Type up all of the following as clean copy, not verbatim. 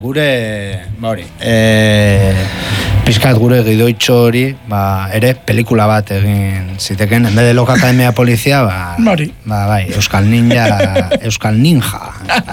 Gure, hori, pizkat gure gidoitxo hori, ere pelikula bat egin ziteken, en vez de Loca Academia Polizia, bai, Euskal Ninja.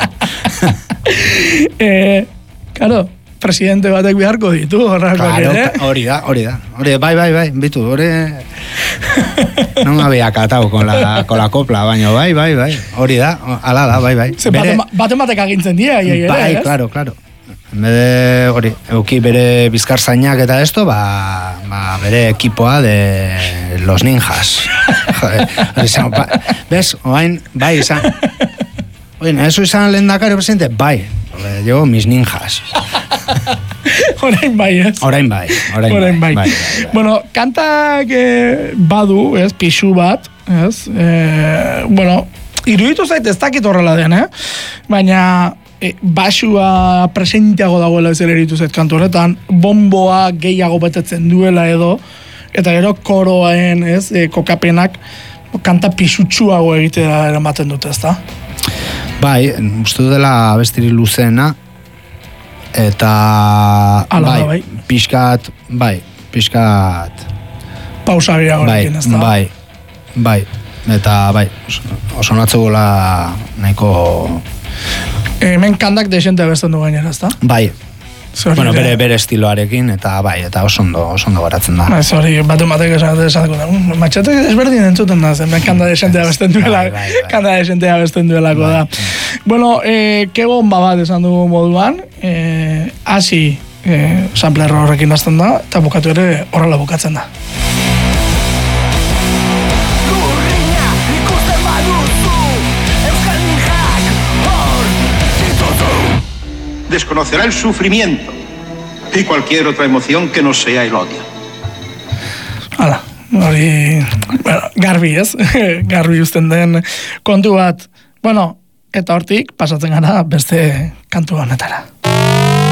Claro, presidente batek beharko ditu, horrakoak ere. Hori da, bai, bitu, hori... No me había catado con la copla, baino, bai, hori da, ala da, bai. Batematek agintzen dira, ere, bai, claro. En vez de, hori, euki bere bizkarzainak eta esto, bere ekipoa de los ninjas. Joder, ¿ves? Oain, bai, izan. Oye, eso izan lehendakari presidente? Bai, llevo mis ninjas. Orain bai, ez? Orain bai. Bueno, kantak badu, ez, pixu bat, ez? Iruditu zait ez dakit horrela den, baina basua presenteago dagoela ez eritu zait kantu horretan, bomboa gehiago betetzen duela edo, eta gero koroaen, ez, kokapenak kanta pixutsuago egitea eramaten dute, ez da? Bai, uste dela abestiri luzena, eta bai, pixkat pausa gehiago egin, ez da? Bai, eta bai, oso natzegoela nahiko... Hemen kandak desente abesten du gainera, ez da? Bai, bueno, bere estiloarekin, eta bai, eta oso ondo garatzen da. Hori, batek esateko da, matxate desberdin entzuten da, zen, kanda desente abesten duelako da. Bueno, ke bomba bat esan dugu moduan, hasi sampler horrekin hasten da, eta bukatu ere horrela bukatzen da. Desconocerá el sufrimiento y cualquier otra emoción que no sea el odio. Hala, hori, garbi ez, garbi uzten den kontu bat. Bueno, eta hortik pasatzen gara beste kantu honetara.